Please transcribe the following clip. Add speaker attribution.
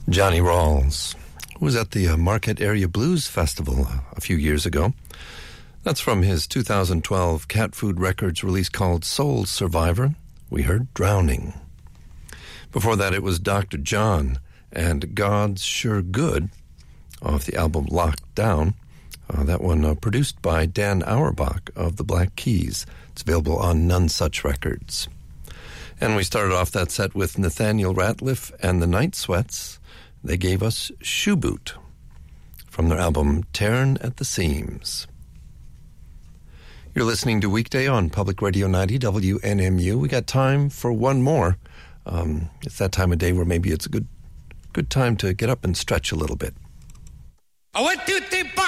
Speaker 1: Johnny Rawls, who was at the Marquette Area Blues Festival a few years ago. That's from his 2012 Cat Food Records release called Soul Survivor. We heard Drowning. Before that, it was Dr. John and God's Sure Good off the album Locked Down. That one produced by Dan Auerbach of the Black Keys. It's available on None Such Records. And we started off that set with Nathaniel Rateliff and the Night Sweats. They gave us Shoe Boot from their album Tearin' at the Seams. You're listening to Weekday on Public Radio 90 WNMU. We got time for one more. It's that time of day where maybe it's a good time to get up and stretch a little bit.
Speaker 2: 1, 2, 3, 4.